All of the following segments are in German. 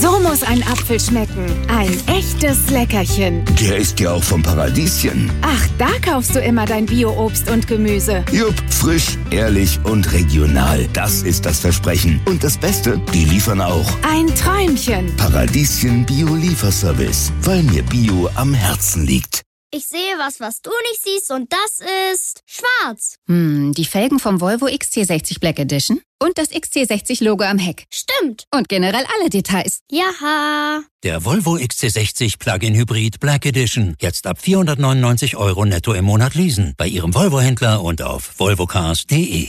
So muss ein Apfel schmecken. Ein echtes Leckerchen. Der ist ja auch vom Paradieschen. Ach, da kaufst du immer dein Bio-Obst und Gemüse. Jupp, frisch, ehrlich und regional. Das ist das Versprechen. Und das Beste, die liefern auch. Ein Träumchen. Paradieschen Bio-Lieferservice, weil mir Bio am Herzen liegt. Ich sehe was du nicht siehst und das ist schwarz. Die Felgen vom Volvo XC60 Black Edition und das XC60-Logo am Heck. Stimmt. Und generell alle Details. Jaha. Der Volvo XC60 Plug-in Hybrid Black Edition. Jetzt ab 499 € netto im Monat leasen. Bei Ihrem Volvo-Händler und auf volvocars.de.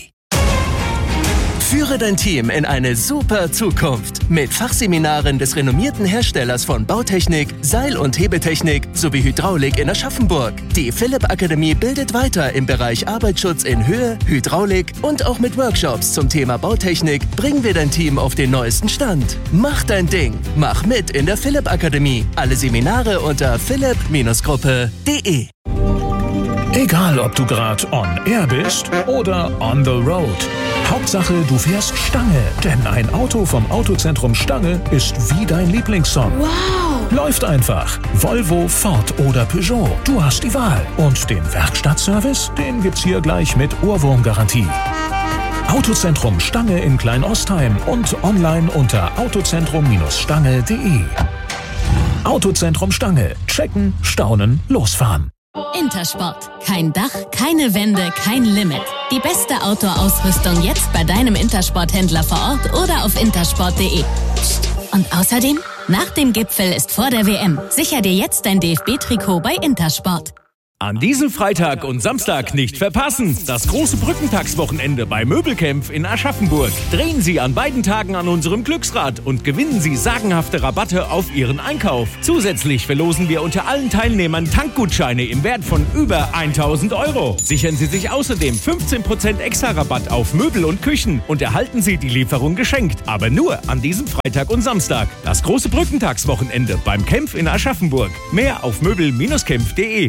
Führe dein Team in eine super Zukunft mit Fachseminaren des renommierten Herstellers von Bautechnik, Seil- und Hebetechnik sowie Hydraulik in Aschaffenburg. Die Philipp Akademie bildet weiter im Bereich Arbeitsschutz in Höhe, Hydraulik und auch mit Workshops zum Thema Bautechnik bringen wir dein Team auf den neuesten Stand. Mach dein Ding. Mach mit in der Philipp Akademie. Alle Seminare unter philipp-gruppe.de. Egal, ob du gerade on air bist oder on the road. Hauptsache, du fährst Stange. Denn ein Auto vom Autozentrum Stange ist wie dein Lieblingssong. Wow. Läuft einfach. Volvo, Ford oder Peugeot. Du hast die Wahl. Und den Werkstattservice, den gibt's hier gleich mit Ohrwurmgarantie. Autozentrum Stange in Kleinostheim und online unter autozentrum-stange.de. Autozentrum Stange. Checken, staunen, losfahren. Intersport. Kein Dach, keine Wände, kein Limit. Die beste Outdoor-Ausrüstung jetzt bei deinem Intersport-Händler vor Ort oder auf intersport.de. Psst. Und außerdem, nach dem Gipfel ist vor der WM. Sicher dir jetzt dein DFB-Trikot bei Intersport. An diesem Freitag und Samstag nicht verpassen. Das große Brückentagswochenende bei Möbelkämpf in Aschaffenburg. Drehen Sie an beiden Tagen an unserem Glücksrad und gewinnen Sie sagenhafte Rabatte auf Ihren Einkauf. Zusätzlich verlosen wir unter allen Teilnehmern Tankgutscheine im Wert von über 1.000 €. Sichern Sie sich außerdem 15% extra Rabatt auf Möbel und Küchen und erhalten Sie die Lieferung geschenkt. Aber nur an diesem Freitag und Samstag. Das große Brückentagswochenende beim Kämpf in Aschaffenburg. Mehr auf möbel-kämpf.de.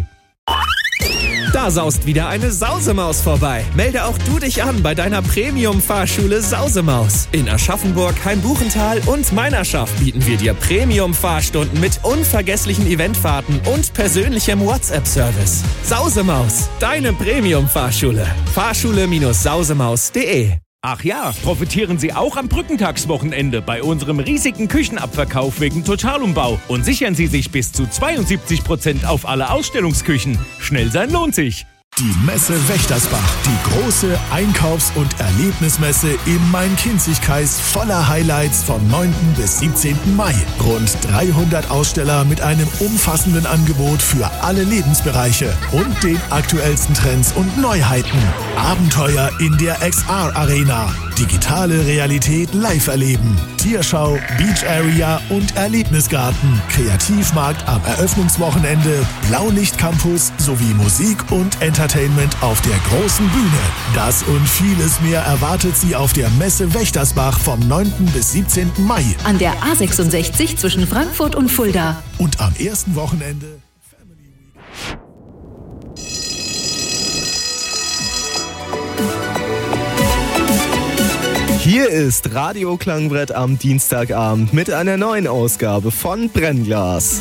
Da saust wieder eine Sausemaus vorbei. Melde auch du dich an bei deiner Premium-Fahrschule Sausemaus. In Aschaffenburg, Heimbuchental und Meinerschaft bieten wir dir Premium-Fahrstunden mit unvergesslichen Eventfahrten und persönlichem WhatsApp-Service. Sausemaus, deine Premium-Fahrschule. Fahrschule-sausemaus.de. Ach ja, profitieren Sie auch am Brückentagswochenende bei unserem riesigen Küchenabverkauf wegen Totalumbau und sichern Sie sich bis zu 72% auf alle Ausstellungsküchen. Schnell sein lohnt sich. Die Messe Wächtersbach, die große Einkaufs- und Erlebnismesse im Main-Kinzig-Kreis voller Highlights vom 9. bis 17. Mai. Rund 300 Aussteller mit einem umfassenden Angebot für alle Lebensbereiche und den aktuellsten Trends und Neuheiten. Abenteuer in der XR-Arena, digitale Realität live erleben, Tierschau, Beach Area und Erlebnisgarten, Kreativmarkt am Eröffnungswochenende, Blaulicht-Campus sowie Musik und Entertainment auf der großen Bühne. Das und vieles mehr erwartet Sie auf der Messe Wächtersbach vom 9. bis 17. Mai. An der A66 zwischen Frankfurt und Fulda. Und am ersten Wochenende Hier ist Radio Klangbrett am Dienstagabend mit einer neuen Ausgabe von Brennglas.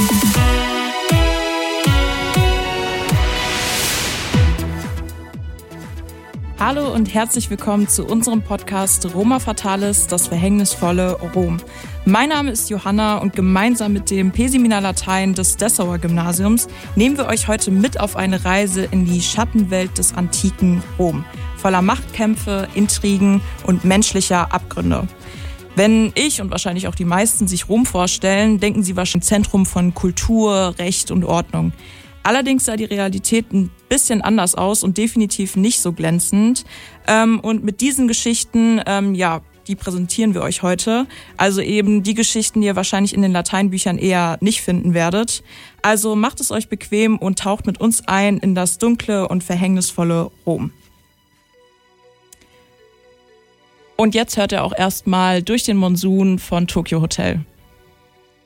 Hallo und herzlich willkommen zu unserem Podcast Roma Fatalis, das verhängnisvolle Rom. Mein Name ist Johanna und gemeinsam mit dem P-Seminar Latein des Dessauer Gymnasiums nehmen wir euch heute mit auf eine Reise in die Schattenwelt des antiken Rom, voller Machtkämpfe, Intrigen und menschlicher Abgründe. Wenn ich und wahrscheinlich auch die meisten sich Rom vorstellen, denken sie wahrscheinlich Zentrum von Kultur, Recht und Ordnung. Allerdings sah die Realität ein bisschen anders aus und definitiv nicht so glänzend. Und mit diesen Geschichten, die präsentieren wir euch heute. Also eben die Geschichten, die ihr wahrscheinlich in den Lateinbüchern eher nicht finden werdet. Also macht es euch bequem und taucht mit uns ein in das dunkle und verhängnisvolle Rom. Und jetzt hört ihr auch erstmal Durch den Monsun von Tokyo Hotel.